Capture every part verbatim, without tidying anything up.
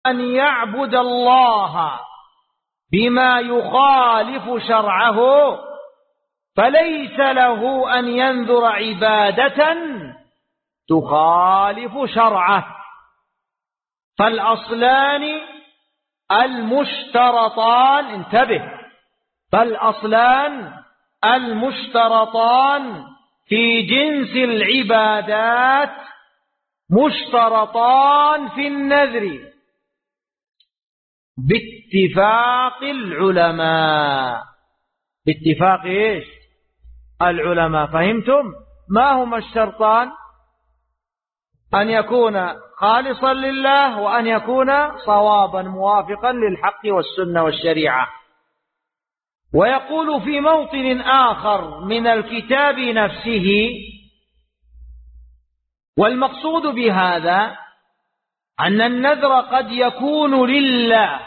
أن يعبد الله بما يخالف شرعه فليس له أن ينذر عبادة تخالف شرعه. فالأصلان المشترطان، انتبه، فالأصلان المشترطان في جنس العبادات مشترطان في النذر باتفاق العلماء. باتفاق ايش؟ العلماء. فهمتم؟ ما هما الشرطان؟ أن يكون خالصا لله، وأن يكون صوابا موافقا للحق والسنة والشريعة. ويقول في موطن آخر من الكتاب نفسه: والمقصود بهذا أن النذر قد يكون لله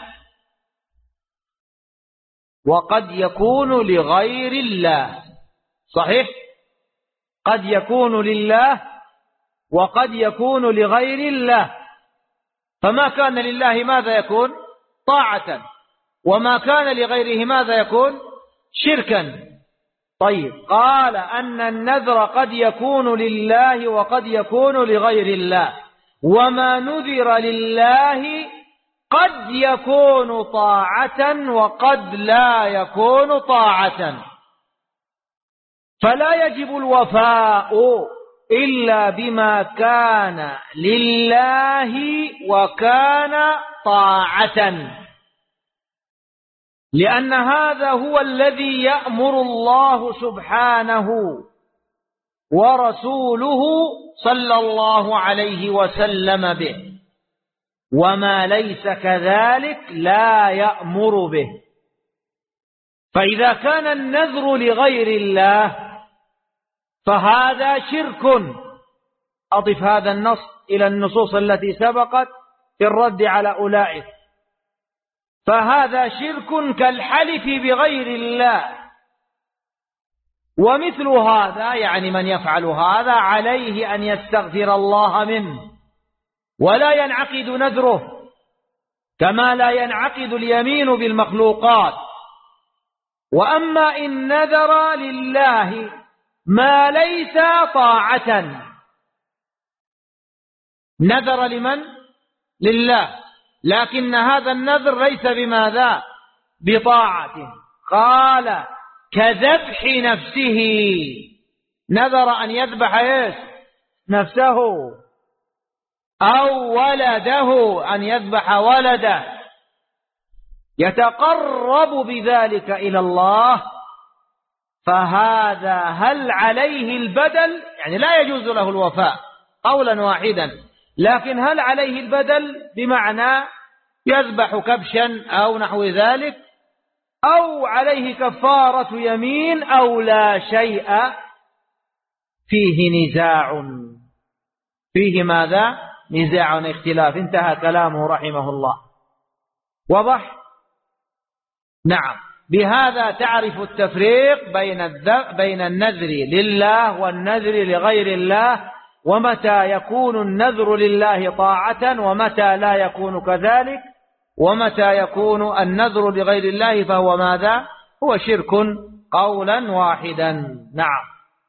وقد يكون لغير الله. صحيح؟ قد يكون لله وقد يكون لغير الله. فما كان لله ماذا يكون؟ طاعة. وما كان لغيره ماذا يكون؟ شركا. طيب، قال أن النذر قد يكون لله وقد يكون لغير الله، وما نذر لله قد يكون طاعة وقد لا يكون طاعة. فلا يجب الوفاء إلا بما كان لله وكان طاعة، لأن هذا هو الذي يأمر الله سبحانه ورسوله صلى الله عليه وسلم به، وما ليس كذلك لا يأمر به. فإذا كان النذر لغير الله فهذا شرك. أضف هذا النص إلى النصوص التي سبقت في الرد على أولئك. فهذا شرك كالحلف بغير الله. ومثل هذا، يعني من يفعل هذا عليه أن يستغفر الله منه، ولا ينعقد نذره كما لا ينعقد اليمين بالمخلوقات. وأما إن نذر لله ما ليس طاعة، نذر لمن؟ لله، لكن هذا النذر ليس بماذا؟ بطاعة. قال كذبح نفسه، نذر أن يذبح إيش؟ نفسه، أو ولده أن يذبح ولده، يتقرب بذلك إلى الله. فهذا هل عليه البدل؟ يعني لا يجوز له الوفاء قولا واحدا، لكن هل عليه البدل بمعنى يذبح كبشا أو نحو ذلك، أو عليه كفارة يمين، أو لا شيء؟ فيه نزاع، فيه ماذا؟ نزاع، اختلاف. انتهى كلامه رحمه الله. وضح؟ نعم. بهذا تعرف التفريق بين بين النذر لله والنذر لغير الله، ومتى يكون النذر لله طاعة ومتى لا يكون كذلك، ومتى يكون النذر لغير الله فهو ماذا؟ هو شرك قولا واحدا. نعم.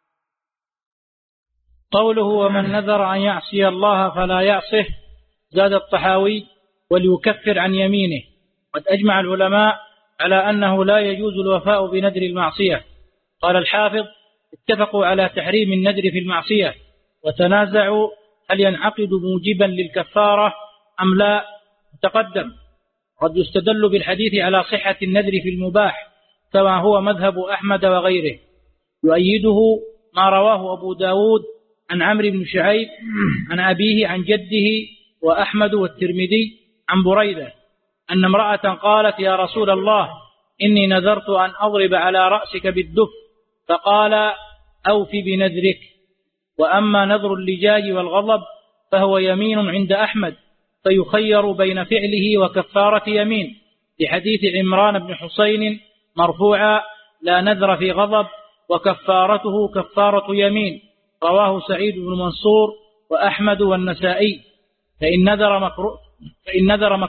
قوله ومن نذر أن يعصي الله فلا يعصه، زاد الطحاوي وليكفر عن يمينه. قد أجمع العلماء على أنه لا يجوز الوفاء بنذر المعصية. قال الحافظ اتفقوا على تحريم النذر في المعصية، وتنازعوا هل ينعقد موجبا للكفارة أم لا. تقدم قد يستدل بالحديث على صحة النذر في المباح كما هو مذهب أحمد وغيره. يؤيده ما رواه أبو داود عن عمرو بن شعيب عن أبيه عن جده وأحمد والترمذي عن بريدة أن امرأة قالت يا رسول الله إني نذرت أن أضرب على رأسك بالدف، فقال أوف بنذرك. وأما نذر اللجاج والغضب فهو يمين عند أحمد، فيخير بين فعله وكفارة يمين، لحديث عمران بن حسين مرفوعا لا نذر في غضب وكفارته كفارة يمين، رواه سعيد بن منصور وأحمد والنسائي. فإن نذر مكروه فإن نذر